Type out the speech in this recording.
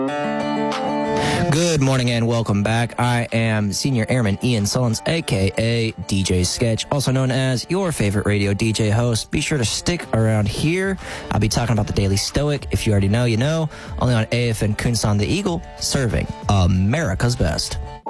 Good morning and welcome back. I am Senior Airman Ian Sullins, a.k.a. DJ Sketch, also known as your favorite radio DJ host. Be sure to stick around here. I'll be talking about the Daily Stoic. If you already know, you know. Only on AFN Kunsan the Eagle, serving America's best.